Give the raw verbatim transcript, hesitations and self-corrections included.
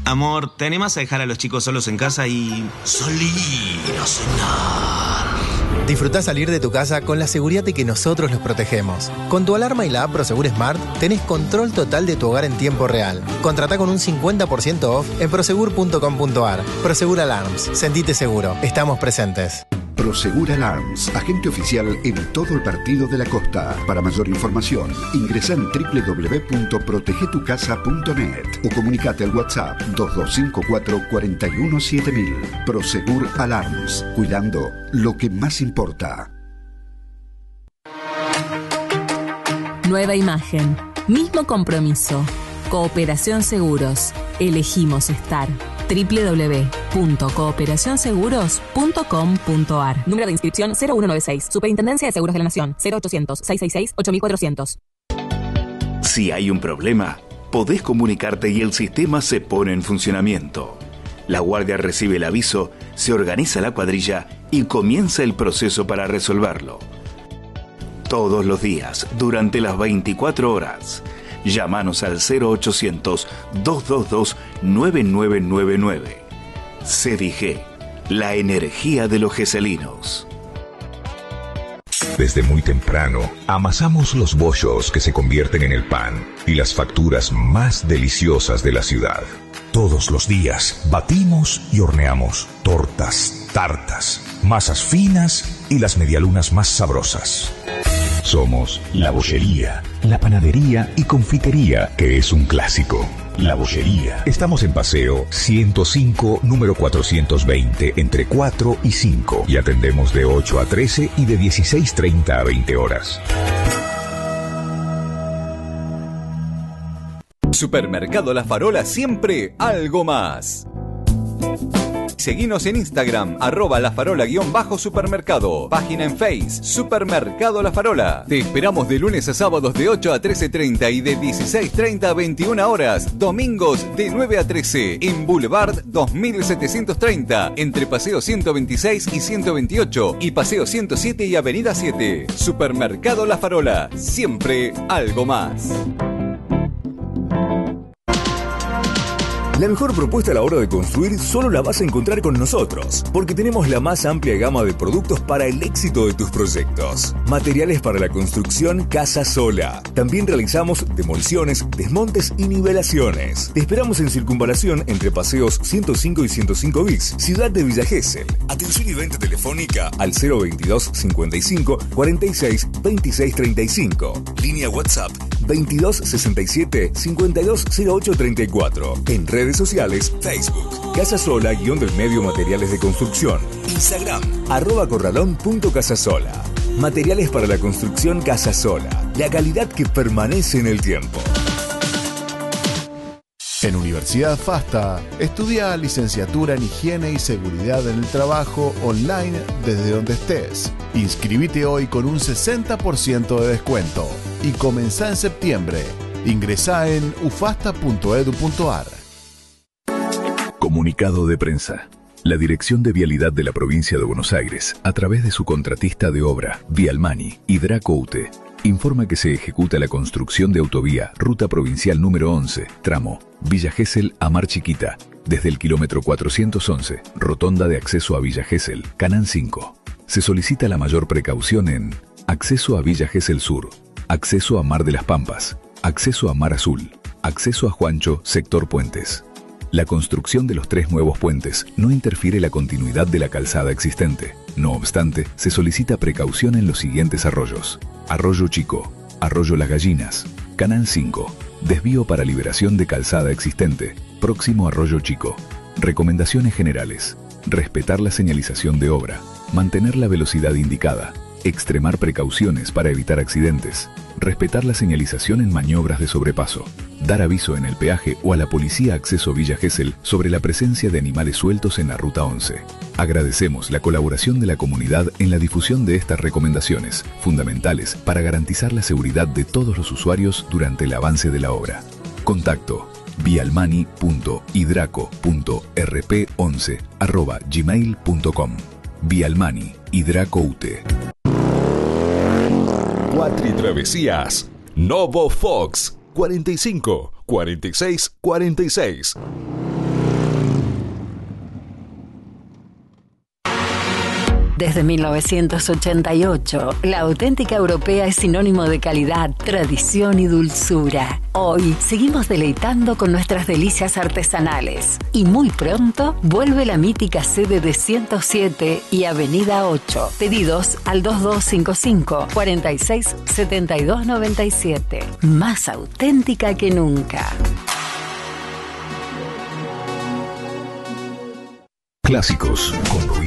Amor, ¿te animás a dejar a los chicos solos en casa y salir a cenar? Disfrutá salir de tu casa con la seguridad de que nosotros los protegemos. Con tu alarma y la app Prosegur Smart tenés control total de tu hogar en tiempo real. Contratá con un cincuenta por ciento off en prosegur punto com punto ar. Prosegur Alarms. Sentite seguro. Estamos presentes. Prosegur Alarms, agente oficial en todo el partido de la costa. Para mayor información, ingresa en doble u doble u doble u punto protege tu casa punto net o comunicate al WhatsApp dos dos cinco cuatro, cuatro uno siete mil. Prosegur Alarms, cuidando lo que más importa. Nueva imagen, mismo compromiso. Cooperación Seguros. Elegimos estar. doble u doble u doble u punto cooperación seguros punto com punto ar. Número de inscripción cero uno nueve seis. Superintendencia de Seguros de la Nación. cero ochocientos, seiscientos sesenta y seis, ocho mil cuatrocientos. Si hay un problema, podés comunicarte y el sistema se pone en funcionamiento. La guardia recibe el aviso, se organiza la cuadrilla y comienza el proceso para resolverlo. Todos los días, durante las veinticuatro horas. Llámanos al cero ochocientos, dos dos dos, nueve nueve nueve nueve. C D G, la energía de los geselinos. Desde muy temprano, amasamos los bollos que se convierten en el pan y las facturas más deliciosas de la ciudad. Todos los días, batimos y horneamos tortas, tartas, masas finas y las medialunas más sabrosas. Somos La Bollería, la panadería y confitería que es un clásico. La Bollería. Estamos en Paseo ciento cinco, número cuatrocientos veinte, entre cuatro y cinco. Y atendemos de ocho a trece y de dieciséis treinta a veinte horas. Supermercado La Farola, siempre algo más. Seguinos en Instagram, arroba lafarola-supermercado. Página en Face, Supermercado La Farola. Te esperamos de lunes a sábados de ocho a trece treinta y de dieciséis treinta a veintiuna horas. Domingos de nueve a trece en Boulevard dos mil setecientos treinta, entre Paseo ciento veintiséis y ciento veintiocho y Paseo ciento siete y Avenida siete. Supermercado La Farola, siempre algo más. La mejor propuesta a la hora de construir solo la vas a encontrar con nosotros, porque tenemos la más amplia gama de productos para el éxito de tus proyectos. Materiales para la construcción Casa Sola. También realizamos demoliciones, desmontes y nivelaciones. Te esperamos en Circunvalación entre Paseos ciento cinco y ciento cinco bis, Ciudad de Villa Gesell. Atención y venta telefónica al cero veintidós, cincuenta y cinco, cuarenta y seis, veintiséis treinta y cinco. Línea WhatsApp veintidós sesenta y siete, cincuenta y dos cero ocho treinta y cuatro. En redes sociales, Facebook, Casa Sola, guión del medio materiales de construcción. Instagram, arroba corralón punto casasola. Materiales para la construcción Casa Sola. La calidad que permanece en el tiempo. En Universidad FASTA, estudia licenciatura en Higiene y Seguridad en el Trabajo online desde donde estés. Inscribite hoy con un sesenta por ciento de descuento y comenzá en septiembre. Ingresá en ufasta punto edu punto ar. Comunicado de prensa. La Dirección de Vialidad de la Provincia de Buenos Aires, a través de su contratista de obra, Vialmani y Draco U T E, informa que se ejecuta la construcción de autovía Ruta Provincial número once, tramo Villa Gesell a Mar Chiquita, desde el kilómetro cuatrocientos once, rotonda de acceso a Villa Gesell, Canán cinco. Se solicita la mayor precaución en acceso a Villa Gesell Sur, acceso a Mar de las Pampas, acceso a Mar Azul, acceso a Juancho, sector Puentes. La construcción de los tres nuevos puentes no interfiere la continuidad de la calzada existente. No obstante, se solicita precaución en los siguientes arroyos: Arroyo Chico, Arroyo Las Gallinas, Canal cinco, desvío para liberación de calzada existente, próximo Arroyo Chico. Recomendaciones generales: respetar la señalización de obra, mantener la velocidad indicada, extremar precauciones para evitar accidentes, respetar la señalización en maniobras de sobrepaso, dar aviso en el peaje o a la policía acceso Villa Gesell sobre la presencia de animales sueltos en la Ruta once. Agradecemos la colaboración de la comunidad en la difusión de estas recomendaciones, fundamentales para garantizar la seguridad de todos los usuarios durante el avance de la obra. Contacto: vialmani punto hidraco punto r p once arroba gmail punto com. Vialmani, Hidraco U T E. Cuatri Travesías. Novo Fox. cuarenta y cinco, cuarenta y seis, cuarenta y seis. Desde mil novecientos ochenta y ocho, la auténtica europea es sinónimo de calidad, tradición y dulzura. Hoy seguimos deleitando con nuestras delicias artesanales. Y muy pronto vuelve la mítica sede de ciento siete y Avenida ocho. Pedidos al dos dos cinco cinco, cuatro seis, siete dos nueve siete. Más auténtica que nunca. Clásicos con Luis